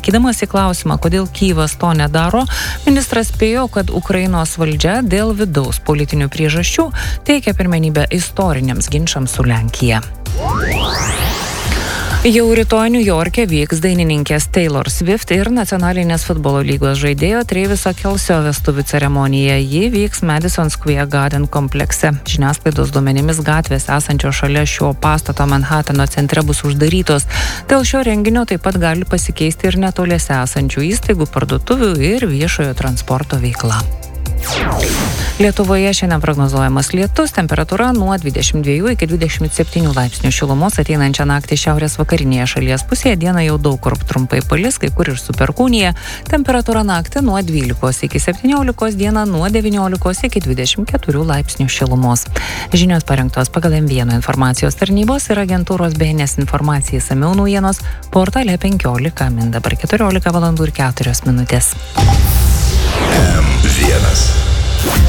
Atsakydamas į klausimą, kodėl Kyjivas to nedaro, ministras spėjo, kad Ukrainos valdžia dėl vidaus politinių priežasčių teikia pirmenybę istoriniams ginčams su Lenkija. Jau rytoj Niujorke vyks dainininkės Taylor Swift ir nacionalinės futbolo lygos žaidėjo Traviso Kelsio vestuvių ceremonija. Ji vyks Madison Square Garden komplekse. Žiniasklaidos duomenimis gatvės esančios šalia šio pastato Manhatano centre bus uždarytos. Dėl šio renginio taip pat gali pasikeisti ir netoliese esančių įstaigų, parduotuvių ir viešojo transporto veikla. Lietuvoje šiandien prognozuojamas lietus, temperatūra nuo 22 iki 27 laipsnių šilumos. Ateinančią naktį šiaurės vakarinėje šalies pusėje dieną jau daug kur trumpai palis, kai kur ir su perkūnija. Temperatūra naktį nuo 12 iki 17, dieną nuo 19 iki 24 laipsnių šilumos. Žinios parengtos pagal M1 informacijos tarnybos ir agentūros BNS informacija. Išsamiau naujienos portale 15 min. Dabar 14 valandų ir 4 minutės.